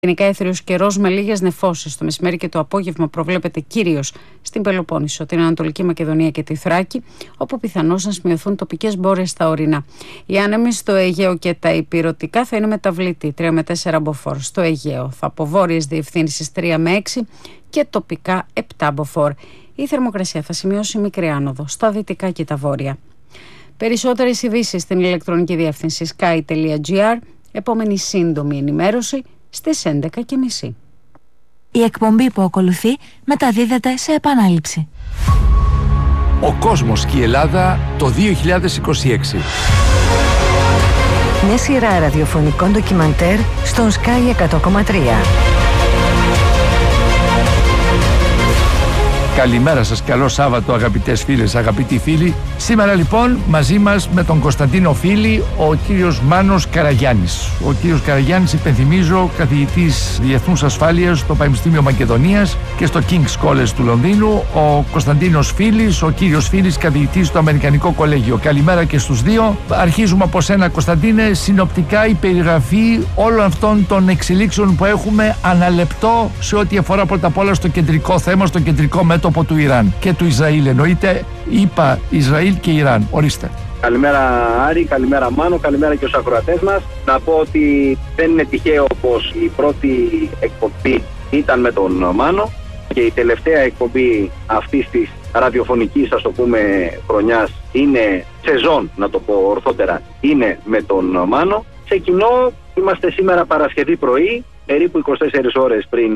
Γενικά έθριος καιρός με λίγες νεφώσεις. Το μεσημέρι και το απόγευμα προβλέπεται κυρίως στην Πελοπόννησο, την Ανατολική Μακεδονία και τη Θράκη, όπου πιθανώς να σημειωθούν τοπικές μπόρες στα ορεινά. Οι άνεμοι στο Αιγαίο και τα ηπειρωτικά θα είναι μεταβλητοί, 3 με 4 μποφόρ. Στο Αιγαίο θα από βόρειες διευθύνσεις 3 με 6 και τοπικά 7 μποφόρ. Η θερμοκρασία θα σημειώσει μικρή άνοδο στα δυτικά και τα βόρεια. Περισσότερες ειδήσεις στην ηλεκτρονική διεύθυνση sky.gr. Επόμενη σύντομη ενημέρωση στις 11:30. Η εκπομπή που ακολουθεί μεταδίδεται σε επανάληψη. Ο κόσμος και η Ελλάδα το 2026. Μια σειρά ραδιοφωνικών ντοκιμαντέρ στον Sky 100,3. Καλημέρα σας, καλό Σάββατο αγαπητές φίλες, αγαπητοί φίλοι. Σήμερα λοιπόν μαζί μας με τον Κωνσταντίνο Φίλη ο κύριος Μάνος Καραγιάννης. Ο κύριος Καραγιάννης, υπενθυμίζω, καθηγητής Διεθνούς Ασφάλειας στο Πανεπιστήμιο Μακεδονίας και στο King's College του Λονδίνου. Ο Κωνσταντίνος Φίλης, ο κύριος Φίλης, καθηγητής στο Αμερικανικό Κολέγιο. Καλημέρα και στους δύο. Αρχίζουμε από σένα, Κωνσταντίνε, συνοπτικά η περιγραφή όλων αυτών των εξελίξεων που έχουμε αναλεπτό σε ό,τι αφορά πρώτα απ' όλα στο κεντρικό θέμα, στο κεντρικό μέτωπο του Ιράν και του Ισραήλ. Εννοείται, είπα Ισραήλ και Ιράν. Ορίστε. Καλημέρα Άρη, καλημέρα Μάνο, καλημέρα και στους ακροατές μας. Να πω ότι δεν είναι τυχαίο πως η πρώτη εκπομπή ήταν με τον Μάνο και η τελευταία εκπομπή αυτής της ραδιοφωνικής, ας το πούμε, χρονιάς είναι σεζόν, να το πω ορθότερα, είναι με τον Μάνο. Σε κοινό είμαστε σήμερα Παρασκευή πρωί, περίπου 24 ώρες πριν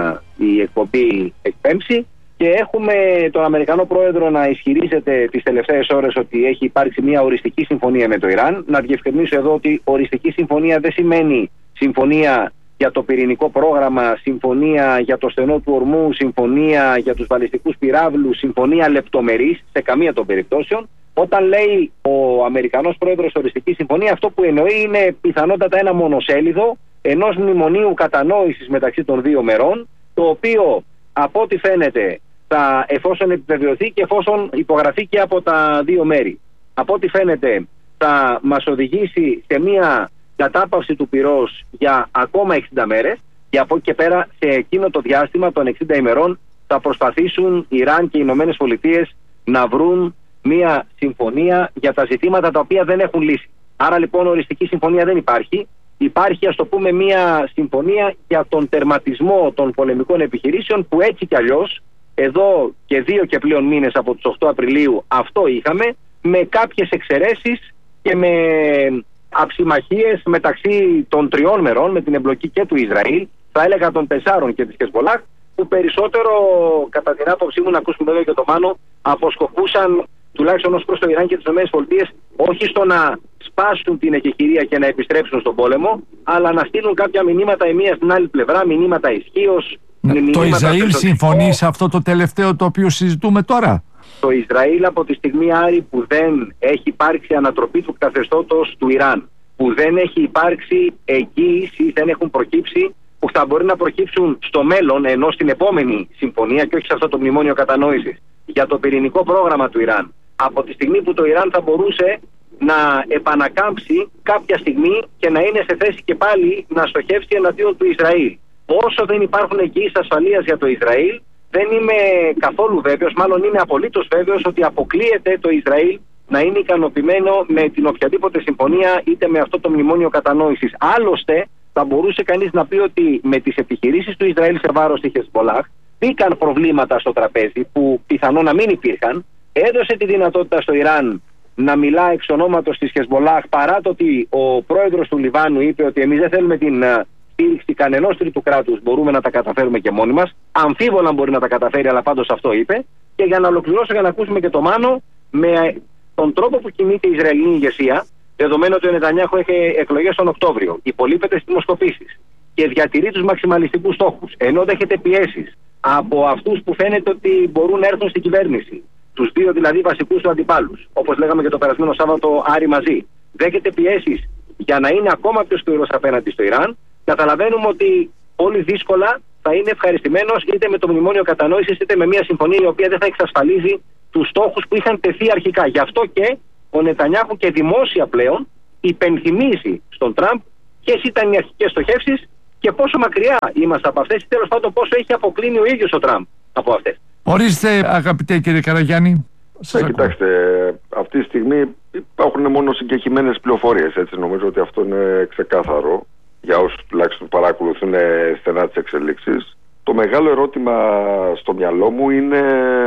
η εκπομπή εκπέμψει. Και έχουμε τον Αμερικανό πρόεδρο να ισχυρίζεται τις τελευταίες ώρες ότι έχει υπάρξει μια οριστική συμφωνία με το Ιράν. Να διευκρινίσω εδώ ότι οριστική συμφωνία δεν σημαίνει συμφωνία για το πυρηνικό πρόγραμμα, συμφωνία για το στενό του Ορμού, συμφωνία για τους βαλιστικούς πυράβλους, συμφωνία λεπτομερής σε καμία των περιπτώσεων. Όταν λέει ο Αμερικανός πρόεδρος οριστική συμφωνία, αυτό που εννοεί είναι πιθανότατα ένα μονοσέλιδο ενός μνημονίου κατανόησης μεταξύ των δύο μερών, το οποίο από ό,τι φαίνεται εφόσον επιβεβαιωθεί και εφόσον υπογραφεί και από τα δύο μέρη, από ό,τι φαίνεται θα μας οδηγήσει σε μια κατάπαυση του πυρός για ακόμα 60 μέρες και από εκεί και πέρα σε εκείνο το διάστημα των 60 ημερών θα προσπαθήσουν Ιράν και οι Ηνωμένες Πολιτείες να βρουν μια συμφωνία για τα ζητήματα τα οποία δεν έχουν λύσει. Άρα λοιπόν οριστική συμφωνία δεν υπάρχει. Υπάρχει, ας το πούμε, μια συμφωνία για τον τερματισμό των πολεμικών επιχειρήσεων που έτσι κι αλλιώς εδώ και 2 και πλέον μήνες από τους 8 Απριλίου αυτό είχαμε, με κάποιες εξαιρέσεις και με αψημαχίες μεταξύ των 3 μερών, με την εμπλοκή και του Ισραήλ, θα έλεγα των 4 και της Χεσμολάχ, που περισσότερο, κατά την άποψή μου, να ακούσουμε βέβαια και το Μάνο, αποσκοπούσαν τουλάχιστον ως προς το Ιράν και τις ΗΠΑ, όχι στο να σπάσουν την εκεχηρία και να επιστρέψουν στον πόλεμο, αλλά να στείλουν κάποια μηνύματα η μία στην άλλη πλευρά, μηνύματα ισχύως. Το Ισραήλ συμφωνεί σε αυτό το τελευταίο το οποίο συζητούμε τώρα? Το Ισραήλ, από τη στιγμή, Άρη, που δεν έχει υπάρξει ανατροπή του καθεστώτος του Ιράν, που δεν έχει υπάρξει εγγύηση, δεν έχουν προκύψει, που θα μπορεί να προκύψουν στο μέλλον, ενώ στην επόμενη συμφωνία και όχι σε αυτό το μνημόνιο κατανόησης για το πυρηνικό πρόγραμμα του Ιράν, από τη στιγμή που το Ιράν θα μπορούσε να επανακάμψει κάποια στιγμή και να είναι σε θέση και πάλι να στοχεύσει εναντίον του Ισραήλ. Όσο δεν υπάρχουν εγγυήσεις ασφαλείας για το Ισραήλ, δεν είμαι καθόλου βέβαιος, μάλλον είμαι απολύτως βέβαιος ότι αποκλείεται το Ισραήλ να είναι ικανοποιημένο με την οποιαδήποτε συμφωνία, είτε με αυτό το μνημόνιο κατανόησης. Άλλωστε, θα μπορούσε κανείς να πει ότι με τις επιχειρήσεις του Ισραήλ σε βάρος της Χεσμολάχ μπήκαν προβλήματα στο τραπέζι που πιθανόν να μην υπήρχαν, έδωσε τη δυνατότητα στο Ιράν να μιλά εξ ονόματος της Χεσμολάχ, παρά το ότι ο πρόεδρος του Λιβάνου είπε ότι εμείς δεν θέλουμε την στήριξη κανενός τρίτου κράτους, μπορούμε να τα καταφέρουμε και μόνοι μας. Αμφίβολα μπορεί να τα καταφέρει, αλλά πάντως αυτό είπε. Και για να ολοκληρώσω, για να ακούσουμε και το Μάνο, με τον τρόπο που κινείται η Ισραηλινή ηγεσία, δεδομένου ότι ο Νετανιάχου έχει εκλογές τον Οκτώβριο, υπολείπεται στις δημοσκοπήσεις και διατηρεί τους μαξιμαλιστικούς στόχους, ενώ δέχεται πιέσεις από αυτούς που φαίνεται ότι μπορούν να έρθουν στην κυβέρνηση, τους δύο δηλαδή βασικούς του αντιπάλους, όπως λέγαμε και το περασμένο Σάββατο, Άρη, μαζί, δέχεται πιέσεις για να είναι ακόμα πιο σκληρός απέναντι στο Ιράν. Καταλαβαίνουμε ότι πολύ δύσκολα θα είναι ευχαριστημένος είτε με το μνημόνιο κατανόησης είτε με μια συμφωνία η οποία δεν θα εξασφαλίζει τους στόχους που είχαν τεθεί αρχικά. Γι' αυτό και ο Νετανιάχου και δημόσια πλέον υπενθυμίζει στον Τραμπ ποιες ήταν οι αρχικές στοχεύσεις και πόσο μακριά είμαστε από αυτές, ή τέλος πάντων πόσο έχει αποκλίνει ο ίδιος ο Τραμπ από αυτές. Ορίστε, αγαπητέ κύριε Καραγιάννη. Κοιτάξτε, αυτή τη στιγμή υπάρχουν μόνο συγκεκριμένες πληροφορίες. Έτσι, νομίζω ότι αυτό είναι ξεκάθαρο για όσους τουλάχιστον παρακολουθούν στενά τις εξελίξεις. Το μεγάλο ερώτημα στο μυαλό μου είναι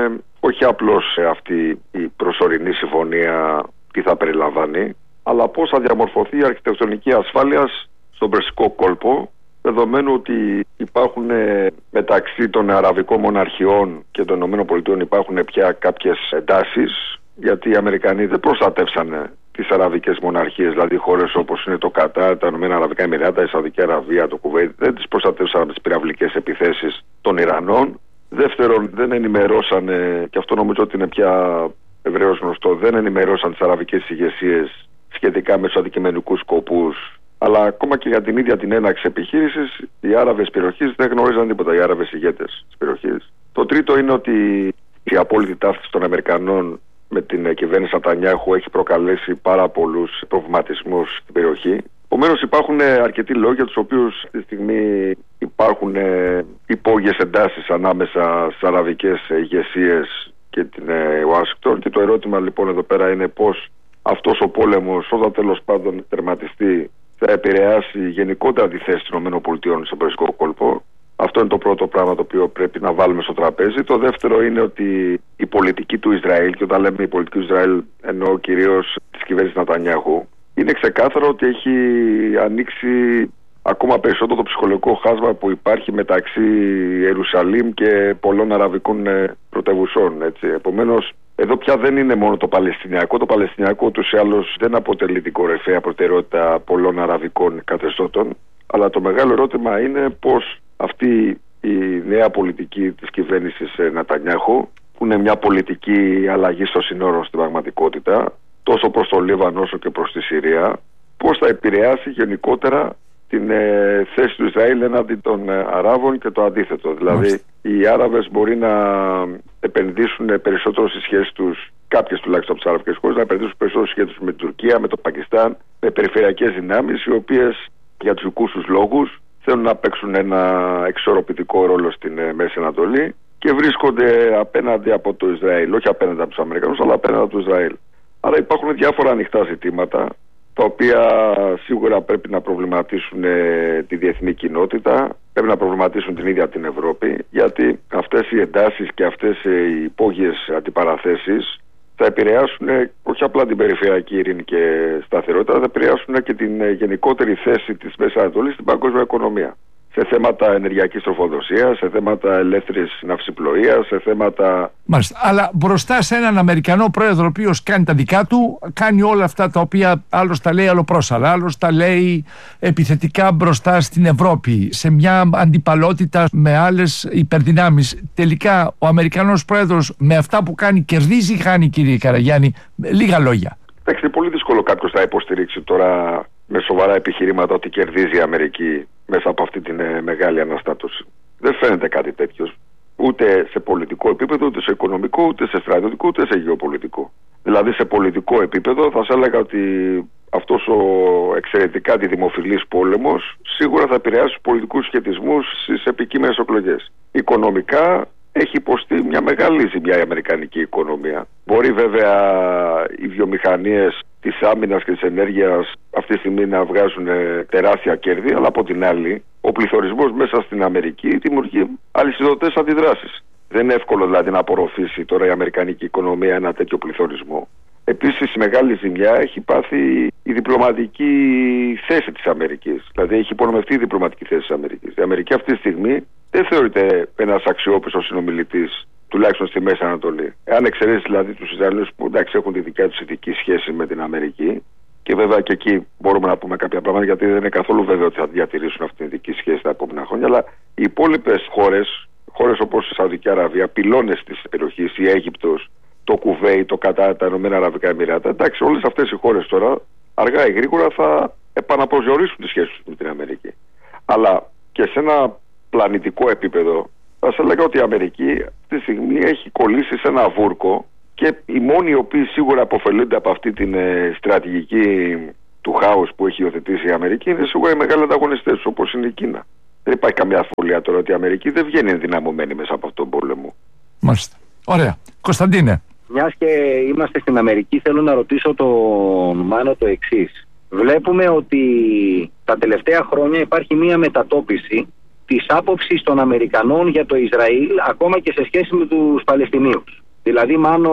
όχι απλώς αυτή η προσωρινή συμφωνία τι θα περιλαμβάνει, αλλά πώς θα διαμορφωθεί η αρχιτεκτονική ασφάλειας στον Περσικό κόλπο, δεδομένου ότι υπάρχουν μεταξύ των αραβικών μοναρχιών και των ΗΠΑ υπάρχουν πια κάποιες εντάσεις, γιατί οι Αμερικανοί δεν προστατεύσανε τις αραβικές μοναρχίες, δηλαδή χώρες όπως είναι το Κατάρ, τα Ηνωμένα Αραβικά Εμιράτα, η Σαουδική Αραβία, το Κουβέιτ, δεν τις προστατεύσαν από τις πυραυλικές επιθέσεις των Ιρανών. Δεύτερον, δεν ενημερώσανε, και αυτό νομίζω ότι είναι πια ευρέως γνωστό, δεν ενημερώσαν τις αραβικές ηγεσίες σχετικά με τους αντικειμενικούς σκοπούς, αλλά ακόμα και για την ίδια την έναρξη επιχείρησης, οι Άραβες περιοχής δεν γνωρίζαν τίποτα, οι Άραβες ηγέτες της περιοχής. Το τρίτο είναι ότι η απόλυτη ταύτιση των Αμερικανών με την κυβέρνηση Νετανιάχου έχει προκαλέσει πάρα πολλούς προβληματισμούς στην περιοχή. Επομένως υπάρχουν αρκετοί λόγοι για τους οποίους αυτή τη στιγμή υπάρχουν υπόγειες εντάσεις ανάμεσα στις αραβικές ηγεσίες και την Ουάσιγκτον, και το ερώτημα λοιπόν εδώ πέρα είναι πώς αυτός ο πόλεμος, όταν τέλος πάντων τερματιστεί, θα επηρεάσει γενικότερα τη θέση των ΗΠΑ στον Περσικό κόλπο. Αυτό είναι το πρώτο πράγμα το οποίο πρέπει να βάλουμε στο τραπέζι. Το δεύτερο είναι ότι η πολιτική του Ισραήλ, και όταν λέμε η πολιτική του Ισραήλ εννοώ κυρίως της κυβέρνησης Νετανιάχου, είναι ξεκάθαρο ότι έχει ανοίξει ακόμα περισσότερο το ψυχολογικό χάσμα που υπάρχει μεταξύ Ιερουσαλήμ και πολλών αραβικών πρωτευουσών. Επομένως, εδώ πια δεν είναι μόνο το Παλαιστινιακό. Το Παλαιστινιακό ούτως ή άλλως δεν αποτελεί την κορυφαία προτεραιότητα πολλών αραβικών καθεστώτων. Αλλά το μεγάλο ερώτημα είναι πώς αυτή η νέα πολιτική της κυβέρνησης Νετανιάχου, που είναι μια πολιτική αλλαγή στο σύνορο στην πραγματικότητα, τόσο προς το Λίβανο όσο και προς τη Συρία, πώς θα επηρεάσει γενικότερα την θέση του Ισραήλ έναντι των Αράβων και το αντίθετο. Δηλαδή, οι Άραβες μπορεί να επενδύσουν περισσότερο στις σχέσεις τους, κάποιες τουλάχιστον από τις αραβικές χώρες, να επενδύσουν περισσότερο στις σχέσεις με την Τουρκία, με το Πακιστάν, με περιφερειακές δυνάμεις, οι οποίες για τους δικούς τους λόγους θέλουν να παίξουν ένα εξορροπητικό ρόλο στην Μέση Ανατολή και βρίσκονται απέναντι από το Ισραήλ, όχι απέναντι από τους Αμερικανούς, αλλά απέναντι από το Ισραήλ. Άρα υπάρχουν διάφορα ανοιχτά ζητήματα, τα οποία σίγουρα πρέπει να προβληματίσουν τη διεθνή κοινότητα, πρέπει να προβληματίσουν την ίδια την Ευρώπη, γιατί αυτές οι εντάσεις και αυτές οι υπόγειες αντιπαραθέσεις θα επηρεάσουν όχι απλά την περιφερειακή ειρήνη και σταθερότητα, θα επηρεάσουν και την γενικότερη θέση της Μέσης Ανατολής στην παγκόσμια οικονομία. Σε θέματα ενεργειακής τροφοδοσίας, σε θέματα ελεύθερης ναυσιπλοείας, σε θέματα... Μάλιστα. Αλλά μπροστά σε έναν Αμερικανό πρόεδρο ο οποίος κάνει τα δικά του, κάνει όλα αυτά τα οποία άλλος τα λέει αλλοπρόσαλα, άλλος τα λέει επιθετικά μπροστά στην Ευρώπη, σε μια αντιπαλότητα με άλλες υπερδυνάμεις. Τελικά ο Αμερικανός πρόεδρος με αυτά που κάνει κερδίζει ή χάνει, κύριε Καραγιάννη? Λίγα λόγια. Είναι πολύ δύσκολο κάποιος να υποστηρίξει τώρα με σοβαρά επιχειρήματα ότι κερδίζει η Αμερική μέσα από αυτή την μεγάλη αναστάτωση. Δεν φαίνεται κάτι τέτοιο. Ούτε σε πολιτικό επίπεδο, ούτε σε οικονομικό, ούτε σε στρατιωτικό, ούτε σε γεωπολιτικό. Δηλαδή σε πολιτικό επίπεδο θα σας έλεγα ότι αυτός ο εξαιρετικά αντιδημοφιλής πόλεμος σίγουρα θα επηρεάσει τους πολιτικούς σχετισμούς στις επικείμενες εκλογές. Οικονομικά έχει υποστεί μια μεγάλη ζημιά η αμερικανική οικονομία. Μπορεί βέβαια οι βιομηχανίες της άμυνας και της ενέργειας αυτή τη στιγμή να βγάζουν τεράστια κέρδη, αλλά από την άλλη ο πληθωρισμός μέσα στην Αμερική δημιουργεί αλυσιδωτές αντιδράσεις. Δεν είναι εύκολο δηλαδή να απορροφήσει τώρα η αμερικανική οικονομία ένα τέτοιο πληθωρισμό. Επίσης μεγάλη ζημιά έχει πάθει η διπλωματική θέση της Αμερικής. Δηλαδή έχει υπονομευτεί η διπλωματική θέση της Αμερικής. Η Αμερική αυτή τη στιγμή δεν θεωρείται ένας αξιόπιστος συνομιλητής, τουλάχιστον στη Μέση Ανατολή. Αν εξαιρέσει δηλαδή τους Ισραηλινούς που εντάξει έχουν τη δικιά τους ειδική σχέση με την Αμερική, και βέβαια και εκεί μπορούμε να πούμε κάποια πράγματα, γιατί δεν είναι καθόλου βέβαιο ότι θα διατηρήσουν αυτή την ειδική σχέση τα επόμενα χρόνια, αλλά οι υπόλοιπες χώρες όπως η Σαουδική Αραβία, πυλώνες της περιοχής, η Αίγυπτος, το Κουβέιτ, το Κατάρ, τα Ηνωμένα Αραβικά Εμιράτα, εντάξει, όλες αυτές οι χώρες τώρα αργά ή γρήγορα θα επαναπροσδιορίσουν τις σχέσεις με την Αμερική. Αλλά και σε ένα πλανητικό επίπεδο θα σας έλεγα ότι η Αμερική αυτή τη στιγμή έχει κολλήσει σε ένα βούρκο, και οι μόνοι οι οποίοι σίγουρα αποφελούνται από αυτή την στρατηγική του χάους που έχει υιοθετήσει η Αμερική είναι σίγουρα οι μεγάλοι ανταγωνιστές όπως είναι η Κίνα. Δεν υπάρχει καμία αμφιβολία τώρα ότι η Αμερική δεν βγαίνει ενδυναμωμένη μέσα από αυτόν τον πόλεμο. Μάλιστα. Ωραία. Κωνσταντίνε. Μιας και είμαστε στην Αμερική, θέλω να ρωτήσω τον Μάνο το εξής. Βλέπουμε ότι τα τελευταία χρόνια υπάρχει μια μετατόπιση της άποψης των Αμερικανών για το Ισραήλ, ακόμα και σε σχέση με τους Παλαιστινίους. Δηλαδή, Μάνο,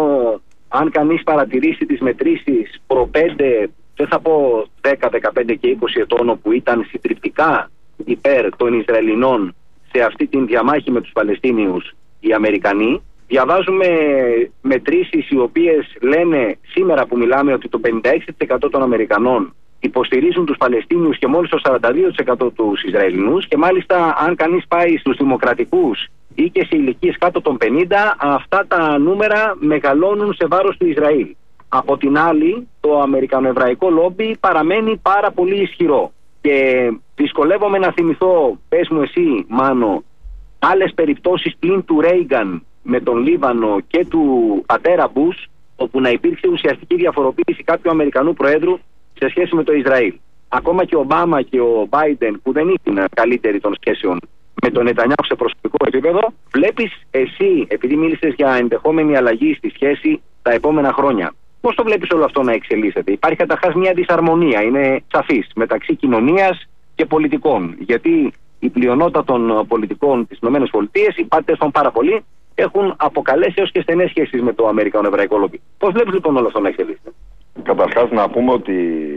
αν κανείς παρατηρήσει τις μετρήσεις προ 5, δεν θα πω 10, 15 και 20 ετών, όπου ήταν συντριπτικά υπέρ των Ισραηλινών σε αυτή την διαμάχη με τους Παλαιστίνιους οι Αμερικανοί, διαβάζουμε μετρήσεις οι οποίες λένε σήμερα που μιλάμε ότι το 56% των Αμερικανών υποστηρίζουν τους Παλαιστίνιους και μόλις το 42% τους Ισραηλινούς, και μάλιστα αν κανείς πάει στους δημοκρατικούς ή και σε ηλικίες κάτω των 50, αυτά τα νούμερα μεγαλώνουν σε βάρος του Ισραήλ. Από την άλλη, το αμερικανοεβραϊκό λόμπι παραμένει πάρα πολύ ισχυρό. Και δυσκολεύομαι να θυμηθώ, πες μου εσύ Μάνο, άλλες περιπτώσεις πλην του Ρέιγκαν με τον Λίβανο και του πατέρα Μπούς, όπου να υπήρξε ουσιαστική διαφοροποίηση κάποιου Αμερικανού Προέδρου σε σχέση με το Ισραήλ. Ακόμα και ο Ομπάμα και ο Μπάιντεν, που δεν ήταν καλύτεροι των σχέσεων με τον Νετανιάχου σε προσωπικό επίπεδο, βλέπεις εσύ, επειδή μίλησες για ενδεχόμενη αλλαγή στη σχέση τα επόμενα χρόνια, πώς το βλέπεις όλο αυτό να εξελίσσεται? Υπάρχει καταρχάς μια δυσαρμονία, είναι σαφής, μεταξύ κοινωνίας και πολιτικών. Γιατί η πλειονότητα των πολιτικών της ΗΠΑ, οι πάτες των πάρα πολύ, έχουν αποκαλέσει έως και στενές σχέσεις με το αμερικανοεβραϊκό λόμπι. Πώς βλέπεις λοιπόν όλο αυτό να εξελίσσεται? Καταρχάς να πούμε ότι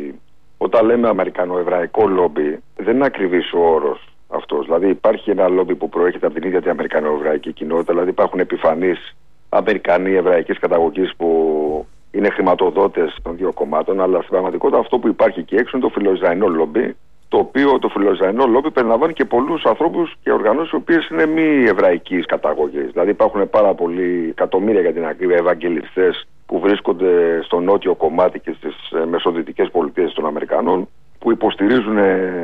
όταν λέμε αμερικανοεβραϊκό λόμπι, δεν είναι ακριβής ο όρος αυτός. Δηλαδή υπάρχει ένα λόμπι που προέρχεται από την ίδια την αμερικανοεβραϊκή κοινότητα, δηλαδή υπάρχουν επιφανείς Αμερικανοί εβραϊκής καταγωγής που είναι χρηματοδότες των δύο κομμάτων, αλλά στην πραγματικότητα αυτό που υπάρχει εκεί έξω είναι το φιλοϊσραηλινό λόμπι, το οποίο το φιλοϊσραηλινό λόμπι περιλαμβάνει και πολλούς ανθρώπους και οργανώσεις οι οποίες είναι μη εβραϊκής καταγωγής. Δηλαδή υπάρχουν πάρα πολλοί, εκατομμύρια για την ακρίβεια, ευαγγελιστές που βρίσκονται στο νότιο κομμάτι και στις μεσοδυτικές πολιτείες των Αμερικανών, που υποστηρίζουν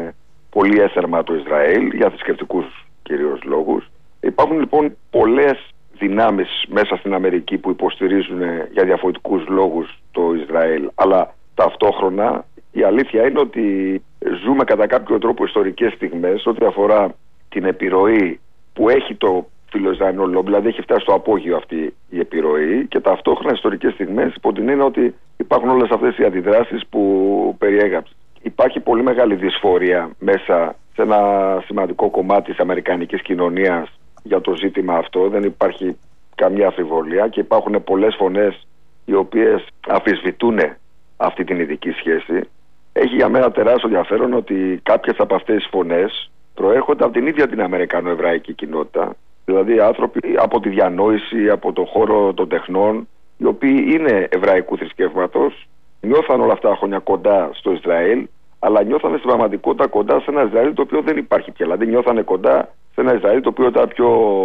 πολύ έθερμα το Ισραήλ για θρησκευτικούς κυρίως λόγους. Υπάρχουν λοιπόν πολλές δυνάμεις μέσα στην Αμερική που υποστηρίζουν για διαφορετικούς λόγους το Ισραήλ, αλλά ταυτόχρονα η αλήθεια είναι ότι ζούμε κατά κάποιο τρόπο ιστορικές στιγμές ό,τι αφορά την επιρροή που έχει το φιλοϊσραηλινό λόμπι, δηλαδή έχει φτάσει στο απόγειο αυτή η επιρροή, και ταυτόχρονα ιστορικές στιγμές υπό την έννοια ότι υπάρχουν όλες αυτές οι αντιδράσεις που περιέγραψε. Υπάρχει πολύ μεγάλη δυσφορία μέσα σε ένα σημαντικό κομμάτι της αμερικανικής κοινωνίας για το ζήτημα αυτό, δεν υπάρχει καμία αμφιβολία, και υπάρχουν πολλές φωνές οι οποίες αμφισβητούν αυτή την ειδική σχέση. Έχει για μένα τεράστιο ενδιαφέρον ότι κάποιες από αυτές τις φωνές προέρχονται από την ίδια την αμερικανοεβραϊκή κοινότητα, δηλαδή άνθρωποι από τη διανόηση, από το χώρο των τεχνών, οι οποίοι είναι εβραϊκού θρησκεύματος, νιώθαν όλα αυτά τα χρόνια κοντά στο Ισραήλ, αλλά νιώθανε στην πραγματικότητα κοντά σε ένα Ισραήλ το οποίο δεν υπάρχει πια. Δηλαδή νιώθανε κοντά σε ένα Ισραήλ το οποίο ήταν πιο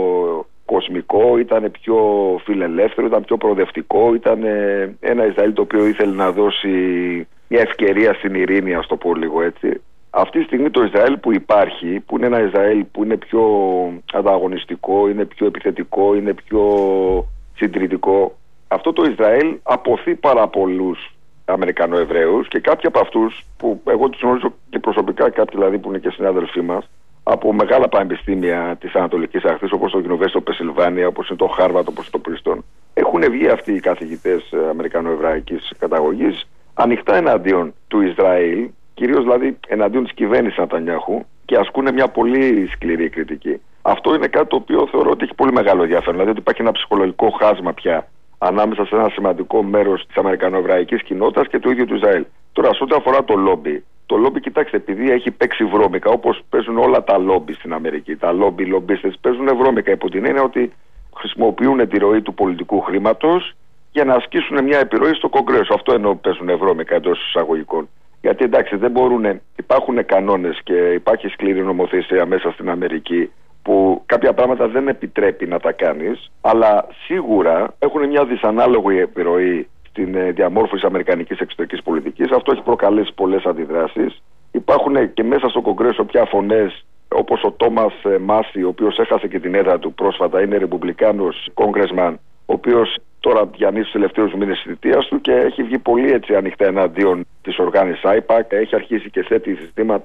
κοσμικό, ήταν πιο φιλελεύθερο, ήταν πιο προοδευτικό, ήταν ένα Ισραήλ το οποίο ήθελε να δώσει μια ευκαιρία στην ειρήνη, ας το πω λίγο έτσι. Αυτή τη στιγμή το Ισραήλ που υπάρχει, που είναι ένα Ισραήλ που είναι πιο ανταγωνιστικό, είναι πιο επιθετικό, είναι πιο συντηρητικό, αυτό το Ισραήλ αποθεί πάρα πολλούς Αμερικανοεβραίους, και κάποιοι από αυτούς που εγώ τους γνωρίζω και προσωπικά, κάποιοι δηλαδή που είναι και συνάδελφοί μας από μεγάλα πανεπιστήμια της Ανατολικής Ακτής, όπως το University of Pennsylvania, όπως είναι το Harvard, όπως είναι το Princeton, έχουν βγει αυτοί οι καθηγητές αμερικανοεβραϊκής καταγωγής ανοιχτά εναντίον του Ισραήλ, κυρίως δηλαδή εναντίον της κυβέρνησης Νετανιάχου, και ασκούν μια πολύ σκληρή κριτική. Αυτό είναι κάτι το οποίο θεωρώ ότι έχει πολύ μεγάλο ενδιαφέρον, δηλαδή ότι υπάρχει ένα ψυχολογικό χάσμα πια ανάμεσα σε ένα σημαντικό μέρος της αμερικανοεβραϊκής κοινότητας και του ίδιου του Ισραήλ. Τώρα, σε ό,τι αφορά το λόμπι, κοιτάξτε, επειδή έχει παίξει βρώμικα, όπως παίζουν όλα τα λόμπι στην Αμερική, τα λομπίστες παίζουν βρώμικα υπό την έννοια ότι χρησιμοποιούν τη ροή του πολιτικού χρήματος για να ασκήσουν μια επιρροή στο Κογκρέσο. Αυτό εννοώ παίζουν βρώμικα εντός εισαγωγικών. Γιατί εντάξει, δεν μπορούν, υπάρχουν κανόνες και υπάρχει σκληρή νομοθεσία μέσα στην Αμερική που κάποια πράγματα δεν επιτρέπει να τα κάνεις, αλλά σίγουρα έχουν μια δυσανάλογη επιρροή στην διαμόρφωση της αμερικανικής εξωτερικής πολιτικής. Αυτό έχει προκαλέσει πολλές αντιδράσεις. Υπάρχουν και μέσα στο Κογκρέσο πια φωνές όπως ο Τόμας Μάση, ο οποίος έχασε και την έδρα του πρόσφατα, είναι ρεπουμπλικάνος congressman, ο οποίος τώρα διανύει τους τελευταίους μήνες της θητείας του και έχει βγει πολύ έτσι ανοιχτά εναντίον της οργάνωσης AIPAC. Έχει αρχίσει και θέτει ζητήματα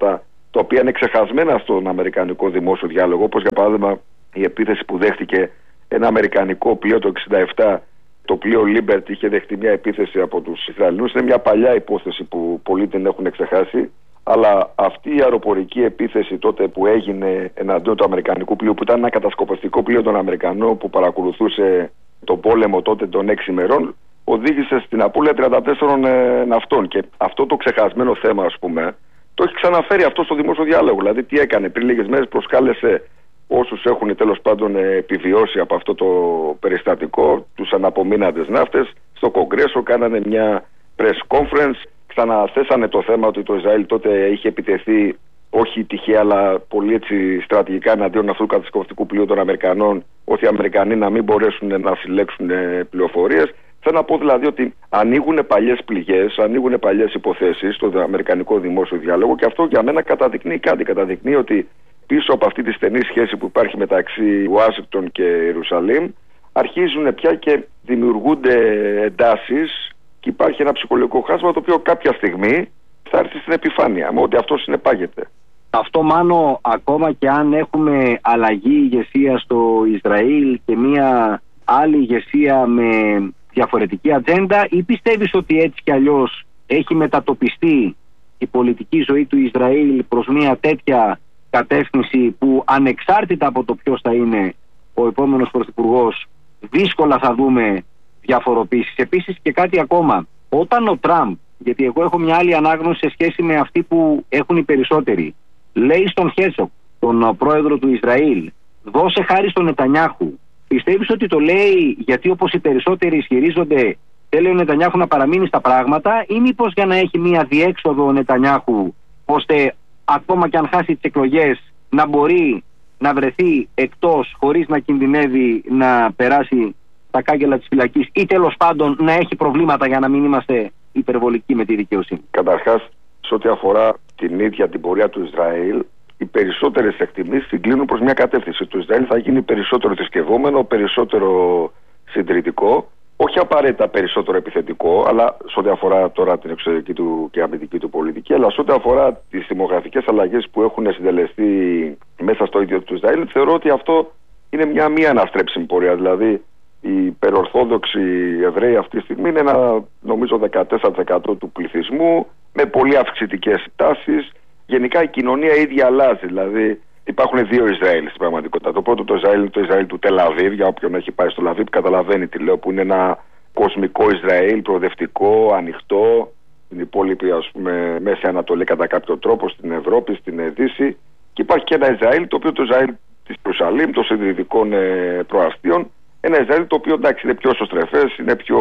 τα οποία είναι ξεχασμένα στον αμερικανικό δημόσιο διάλογο, όπως για παράδειγμα η επίθεση που δέχτηκε ένα αμερικανικό πλοίο το 1967. Το πλοίο Liberty είχε δεχτεί μια επίθεση από τους Ισραηλινούς. Είναι μια παλιά υπόθεση που πολλοί την έχουν ξεχάσει. Αλλά αυτή η αεροπορική επίθεση τότε που έγινε εναντίον του αμερικανικού πλοίου, που ήταν ένα κατασκοπευτικό πλοίο των Αμερικανών που παρακολουθούσε τον πόλεμο τότε των 6 ημερών, οδήγησε στην απώλεια 34 ναυτών. Και αυτό το ξεχασμένο θέμα, ας πούμε, το έχει ξαναφέρει αυτό στο δημόσιο διάλογο. Δηλαδή, τι έκανε? Πριν λίγες μέρες προσκάλεσε όσους έχουν τέλος πάντων επιβιώσει από αυτό το περιστατικό, τους αναπομείναντες ναύτες, στο Κογκρέσο, κάνανε μια press conference, ξαναθέσανε το θέμα ότι το Ισραήλ τότε είχε επιτεθεί όχι τυχαία αλλά πολύ έτσι στρατηγικά εναντίον αυτού του κατασκοπευτικού πλοίου των Αμερικανών, ότι οι Αμερικανοί να μην μπορέσουν να συλλέξουν πληροφορίες. Θέλω να πω δηλαδή ότι ανοίγουν παλιές πληγές, ανοίγουν παλιές υποθέσεις στο αμερικανικό δημόσιο διάλογο, και αυτό για μένα καταδεικνύει κάτι. Καταδεικνύει ότι πίσω από αυτή τη στενή σχέση που υπάρχει μεταξύ Ουάσιγκτον και Ιερουσαλήμ αρχίζουν πια και δημιουργούνται εντάσεις και υπάρχει ένα ψυχολογικό χάσμα το οποίο κάποια στιγμή θα έρθει στην επιφάνεια, με ότι αυτό συνεπάγεται. Αυτό, Μάνο, ακόμα και αν έχουμε αλλαγή ηγεσία στο Ισραήλ και μια άλλη ηγεσία με διαφορετική ατζέντα, ή πιστεύεις ότι έτσι κι αλλιώς έχει μετατοπιστεί η πολιτική ζωή του Ισραήλ προς μια τέτοια κατεύθυνση που ανεξάρτητα από το ποιος θα είναι ο επόμενος πρωθυπουργός, δύσκολα θα δούμε διαφοροποίησεις? Επίσης και κάτι ακόμα, όταν ο Τραμπ, γιατί εγώ έχω μια άλλη ανάγνωση σε σχέση με αυτή που έχουν οι περισσότεροι, λέει στον Χέρτσοκ, τον πρόεδρο του Ισραήλ, δώσε χάρη στον Νετανιάχου, πιστεύεις ότι το λέει γιατί, όπως οι περισσότεροι ισχυρίζονται, θέλει ο Νετανιάχου να παραμείνει στα πράγματα, ή μήπως για να έχει μια διέξοδο ο Νετανιάχου, ώστε ακόμα και αν χάσει τις εκλογές να μπορεί να βρεθεί εκτός χωρίς να κινδυνεύει να περάσει τα κάγκελα της φυλακής, ή τέλος πάντων να έχει προβλήματα, για να μην είμαστε υπερβολικοί με τη δικαιοσύνη? Καταρχάς, σε ό,τι αφορά την ίδια την πορεία του Ισραήλ, οι περισσότερες εκτιμήσεις συγκλίνουν προς μια κατεύθυνση. Το Ισραήλ θα γίνει περισσότερο θρησκευόμενο, περισσότερο συντηρητικό, όχι απαραίτητα περισσότερο επιθετικό, αλλά σε ό,τι αφορά τώρα την εξωτερική του και αμυντική του πολιτική, αλλά σε ό,τι αφορά τις δημογραφικές αλλαγές που έχουν συντελεστεί μέσα στο ίδιο του Ισραήλ, θεωρώ ότι αυτό είναι μια μη αναστρέψιμη πορεία. Δηλαδή, οι υπερορθόδοξοι Εβραίοι αυτή τη στιγμή είναι ένα, νομίζω, 14% του πληθυσμού, με πολύ αυξητικές τάσεις. Γενικά η κοινωνία ίδια αλλάζει. Δηλαδή, υπάρχουν δύο Ισραήλ στην πραγματικότητα. Το πρώτο το Ισραήλ είναι το Ισραήλ του Τελαβίβ, για όποιον έχει πάει στο Λαβίβ καταλαβαίνει τι λέω, που είναι ένα κοσμικό Ισραήλ, προοδευτικό, ανοιχτό, στην υπόλοιπη, ας πούμε, Μέση Ανατολή κατά κάποιο τρόπο, στην Ευρώπη, στην Δύση. Και υπάρχει και ένα Ισραήλ, το οποίο το Ισραήλ της Ιερουσαλήμ, των συντηρητικών προαστίων. Ένα Ισραήλ το οποίο, εντάξει, είναι πιο εσωστρεφές, είναι πιο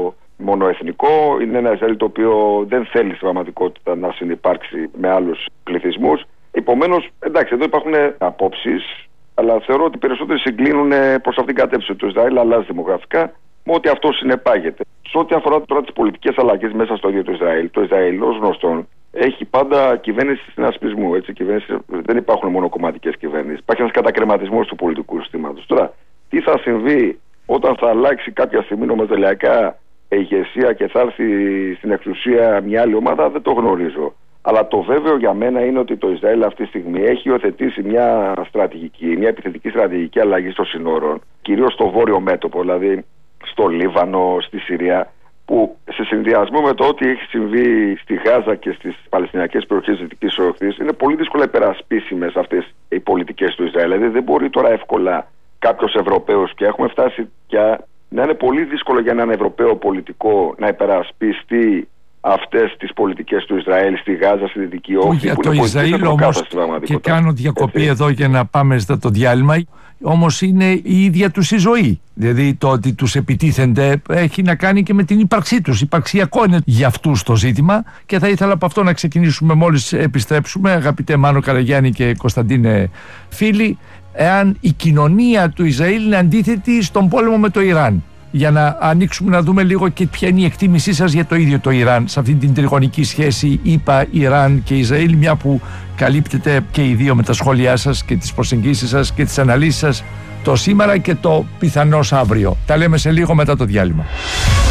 μονοεθνικό, είναι ένα Ισραήλ το οποίο δεν θέλει στην πραγματικότητα να συνυπάρξει με άλλους πληθυσμούς. Επομένως, εντάξει, εδώ υπάρχουν απόψεις, αλλά θεωρώ ότι περισσότεροι συγκλίνουν προς αυτήν την κατεύθυνση. Το Ισραήλ αλλάζει δημογραφικά, με ό,τι αυτό συνεπάγεται. Σε ό,τι αφορά τώρα τις πολιτικές αλλαγές μέσα στο ίδιο το Ισραήλ, το Ισραήλ, ως γνωστόν, έχει πάντα κυβέρνηση συνασπισμού. Δεν υπάρχουν μονοκομματικές κυβέρνησεις. Υπάρχει ένας κατακρεματισμός του πολιτικού συστήματος. Τώρα, τι θα συμβεί όταν θα αλλάξει κάποια στιγμή νομοτελειακά ηγεσία και θα έρθει στην εξουσία μια άλλη ομάδα, δεν το γνωρίζω. Αλλά το βέβαιο για μένα είναι ότι το Ισραήλ αυτή τη στιγμή έχει υιοθετήσει μια επιθετική στρατηγική αλλαγή των συνόρων, κυρίως στο βόρειο μέτωπο, δηλαδή στο Λίβανο, στη Συρία, που σε συνδυασμό με το ότι έχει συμβεί στη Γάζα και στις Παλαιστινιακές περιοχές της Δυτικής Όχθης, είναι πολύ δύσκολα υπερασπίσιμες αυτές οι πολιτικές του Ισραήλ. Δηλαδή δεν μπορεί τώρα εύκολα κάποιος Ευρωπαίος, και έχουμε φτάσει πια να είναι πολύ δύσκολο για έναν Ευρωπαίο πολιτικό να υπερασπιστεί αυτές τις πολιτικές του Ισραήλ στη Γάζα, στη Δυτική Όχθη. Για το Ισραήλ όμως, και κάνω διακοπή εδώ για να πάμε στο διάλειμμα, όμως είναι η ίδια τους η ζωή. Δηλαδή το ότι τους επιτίθενται έχει να κάνει και με την ύπαρξή τους. Υπαρξιακό είναι για αυτούς το ζήτημα, και θα ήθελα από αυτό να ξεκινήσουμε μόλις επιστρέψουμε, αγαπητέ Μάνο Καραγιάννη και Κωνσταντίνε φίλοι, εάν η κοινωνία του Ισραήλ είναι αντίθετη στον πόλεμο με το Ιράν. Για να ανοίξουμε να δούμε λίγο και ποια είναι η εκτίμησή σας για το ίδιο το Ιράν, σε αυτή την τριγωνική σχέση ΗΠΑ, Ιράν και Ισραήλ, μια που καλύπτεται και οι δύο με τα σχόλιά σας και τις προσεγγίσεις σας και τις αναλύσεις σας το σήμερα και το πιθανώς αύριο. Τα λέμε σε λίγο μετά το διάλειμμα.